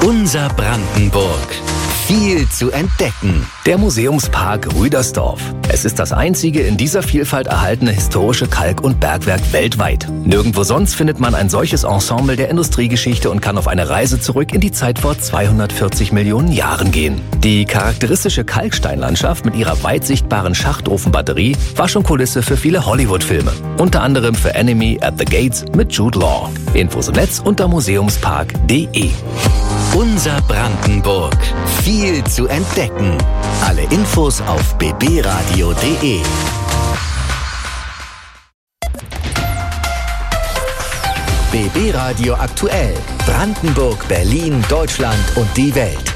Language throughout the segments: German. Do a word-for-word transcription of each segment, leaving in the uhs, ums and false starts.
Unser Brandenburg. Viel zu entdecken. Der Museumspark Rüdersdorf. Es ist das einzige in dieser Vielfalt erhaltene historische Kalk- und Bergwerk weltweit. Nirgendwo sonst findet man ein solches Ensemble der Industriegeschichte und kann auf eine Reise zurück in die Zeit vor zweihundertvierzig Millionen Jahren gehen. Die charakteristische Kalksteinlandschaft mit ihrer weit sichtbaren Schachtofenbatterie war schon Kulisse für viele Hollywood-Filme. Unter anderem für Enemy at the Gates mit Jude Law. Infos im Netz unter museumspark punkt de. Unser Brandenburg. Viel zu entdecken. Alle Infos auf b b radio punkt de. B B Radio aktuell. Brandenburg, Berlin, Deutschland und die Welt.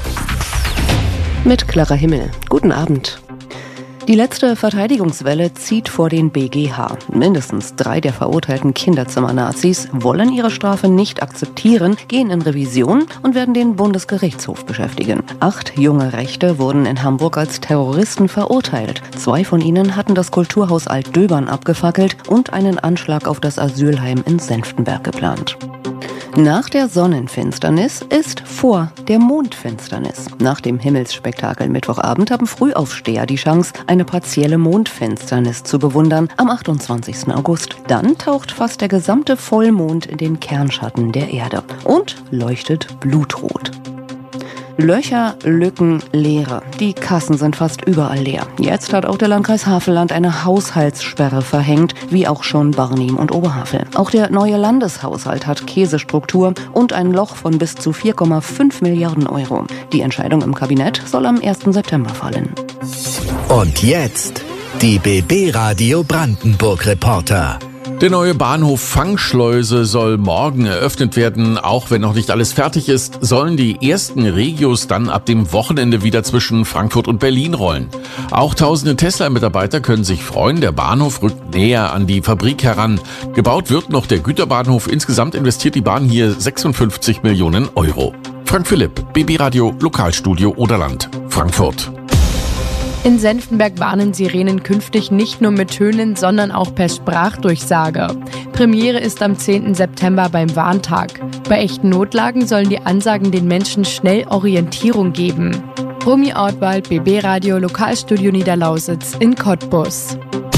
Mit Clara Himmel. Guten Abend. Die letzte Verteidigungswelle zieht vor den B G H. Mindestens drei der verurteilten Kinderzimmer-Nazis wollen ihre Strafe nicht akzeptieren, gehen in Revision und werden den Bundesgerichtshof beschäftigen. Acht junge Rechte wurden in Hamburg als Terroristen verurteilt. Zwei von ihnen hatten das Kulturhaus Altdöbern abgefackelt und einen Anschlag auf das Asylheim in Senftenberg geplant. Nach der Sonnenfinsternis ist vor der Mondfinsternis. Nach dem Himmelsspektakel Mittwochabend haben Frühaufsteher die Chance, eine partielle Mondfinsternis zu bewundern am achtundzwanzigsten August. Dann taucht fast der gesamte Vollmond in den Kernschatten der Erde und leuchtet blutrot. Löcher, Lücken, Leere. Die Kassen sind fast überall leer. Jetzt hat auch der Landkreis Havelland eine Haushaltssperre verhängt, wie auch schon Barnim und Oberhavel. Auch der neue Landeshaushalt hat Käsestruktur und ein Loch von bis zu vier Komma fünf Milliarden Euro. Die Entscheidung im Kabinett soll am ersten September fallen. Und jetzt die B B Radio Brandenburg Reporter. Der neue Bahnhof Fangschleuse soll morgen eröffnet werden. Auch wenn noch nicht alles fertig ist, sollen die ersten Regios dann ab dem Wochenende wieder zwischen Frankfurt und Berlin rollen. Auch tausende Tesla-Mitarbeiter können sich freuen. Der Bahnhof rückt näher an die Fabrik heran. Gebaut wird noch der Güterbahnhof. Insgesamt investiert die Bahn hier sechsundfünfzig Millionen Euro. Frank Philipp, B B Radio Lokalstudio Oderland, Frankfurt. In Senftenberg warnen Sirenen künftig nicht nur mit Tönen, sondern auch per Sprachdurchsage. Premiere ist am zehnten September beim Warntag. Bei echten Notlagen sollen die Ansagen den Menschen schnell Orientierung geben. Romy Ortwald, B B Radio Lokalstudio Niederlausitz in Cottbus.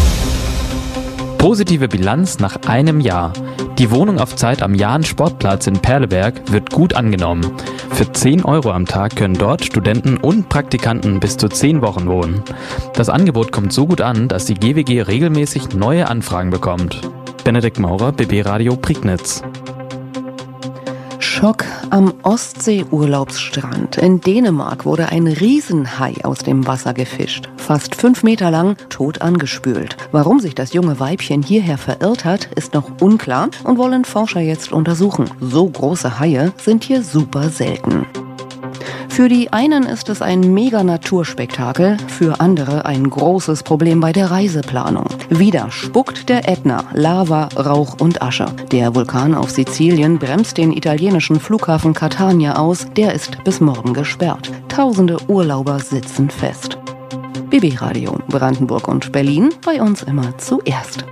Positive Bilanz nach einem Jahr. Die Wohnung auf Zeit am Jahn-Sportplatz in Perleberg wird gut angenommen. Für zehn Euro am Tag können dort Studenten und Praktikanten bis zu zehn Wochen wohnen. Das Angebot kommt so gut an, dass die G W G regelmäßig neue Anfragen bekommt. Benedikt Maurer, B B Radio Prignitz. Schock am Ostsee-Urlaubsstrand. In Dänemark wurde ein Riesenhai aus dem Wasser gefischt. Fast fünf Meter lang, tot angespült. Warum sich das junge Weibchen hierher verirrt hat, ist noch unklar und wollen Forscher jetzt untersuchen. So große Haie sind hier super selten. Für die einen ist es ein Mega-Naturspektakel, für andere ein großes Problem bei der Reiseplanung. Wieder spuckt der Ätna Lava, Rauch und Asche. Der Vulkan auf Sizilien bremst den italienischen Flughafen Catania aus. Der ist bis morgen gesperrt. Tausende Urlauber sitzen fest. B B Radio Brandenburg und Berlin, bei uns immer zuerst.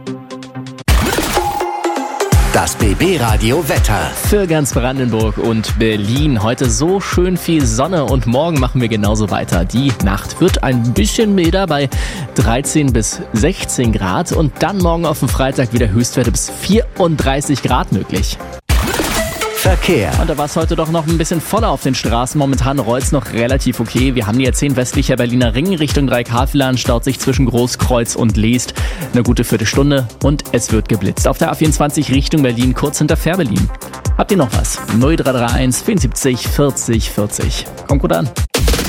Das B B Radio Wetter. Für ganz Brandenburg und Berlin heute so schön viel Sonne und morgen machen wir genauso weiter. Die Nacht wird ein bisschen milder bei dreizehn bis sechzehn Grad und dann morgen auf dem Freitag wieder Höchstwerte bis vierunddreißig Grad möglich. Verkehr. Und da war es heute doch noch ein bisschen voller auf den Straßen. Momentan rollt es noch relativ okay. Wir haben die A zehn westlicher Berliner Ring Richtung Dreieckhavelland, staut sich zwischen Großkreuz und Leest eine gute Viertelstunde und es wird geblitzt. Auf der A vierundzwanzig Richtung Berlin, kurz hinter Fährberlin. Habt ihr noch was? null drei drei eins vierundsiebzig vierzig vierzig. Kommt gut an.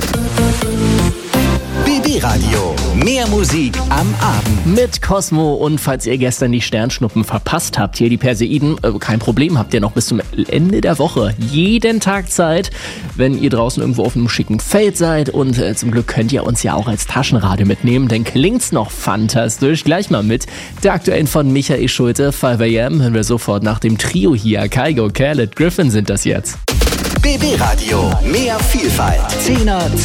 B B Radio. Mehr Musik am Abend. Mit Cosmo und falls ihr gestern die Sternschnuppen verpasst habt, hier die Perseiden, äh, kein Problem, habt ihr noch bis zum Ende der Woche jeden Tag Zeit, wenn ihr draußen irgendwo auf einem schicken Feld seid und äh, zum Glück könnt ihr uns ja auch als Taschenradio mitnehmen, denn klingt's noch fantastisch. Gleich mal mit der aktuellen von Michael Schulte, fünf A M, hören wir sofort nach dem Trio hier. Kygo, Khaled, Griffin sind das jetzt. B B Radio. Mehr Vielfalt. Zehner